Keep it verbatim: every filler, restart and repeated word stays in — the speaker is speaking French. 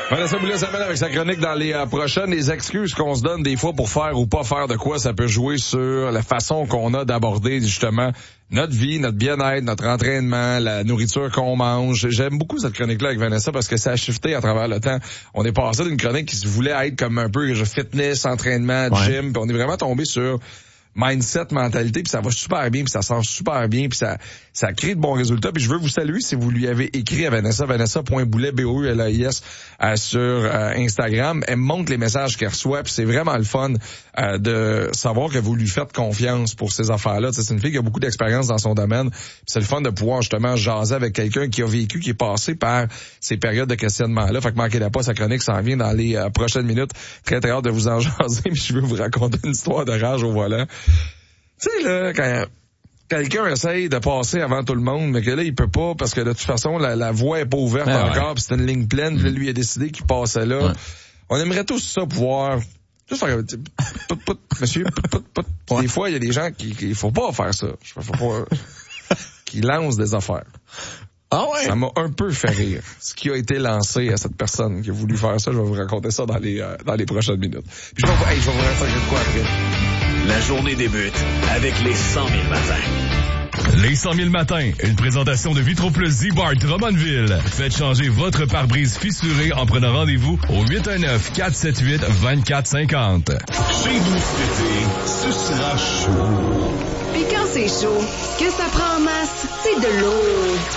Vanessa Boulay s'amène avec sa chronique dans les euh, prochaines. Les excuses qu'on se donne des fois pour faire ou pas faire de quoi, ça peut jouer sur la façon qu'on a d'aborder justement notre vie, notre bien-être, notre entraînement, la nourriture qu'on mange. J'aime beaucoup cette chronique-là avec Vanessa parce que ça a shifté à travers le temps. On est passé d'une chronique qui se voulait être comme un peu fitness, entraînement, gym, ouais. Puis on est vraiment tombé sur mindset, mentalité, puis ça va super bien, puis ça sent super bien, puis ça ça crée de bons résultats. Puis je veux vous saluer si vous lui avez écrit à Vanessa, vanessa point boulet, B O U L A I S, euh, sur euh, Instagram. Elle me montre les messages qu'elle reçoit, puis c'est vraiment le fun euh, de savoir que vous lui faites confiance pour ces affaires-là. T'sais, c'est une fille qui a beaucoup d'expérience dans son domaine, puis c'est le fun de pouvoir justement jaser avec quelqu'un qui a vécu, qui est passé par ces périodes de questionnement-là. Fait que manquez-la pas, sa chronique s'en vient dans les euh, prochaines minutes. Très très hâte de vous en jaser, mais je veux vous raconter une histoire de rage au volant. Tu sais, là, quand quelqu'un essaye de passer avant tout le monde, mais que là, il peut pas, parce que de toute façon, la, la voie est pas ouverte ah, encore, ouais. Puis c'est une ligne pleine, puis mmh. lui, il a décidé qu'il passait là. Ouais. On aimerait tous ça pouvoir juste faire put, put, monsieur, put, put, put. Ouais. Des fois, il y a des gens qui, il faut pas faire ça. Faut pas, qui lancent des affaires. Ah ouais? Ça m'a un peu fait rire, ce qui a été lancé à cette personne qui a voulu faire ça. Je vais vous raconter ça dans les, euh, dans les prochaines minutes. Puis je vais, hey, je vais vous raconter quoi après. La journée débute avec les cent mille matins. Les cent mille matins, une présentation de Vitroplus Z-Bar Drummondville. Faites changer votre pare-brise fissuré en prenant rendez-vous au huit un neuf, quatre sept huit, deux quatre cinq zéro. Chez vous cet été, ce sera chaud. Puis quand c'est chaud, ce que ça prend en masse, c'est de l'eau.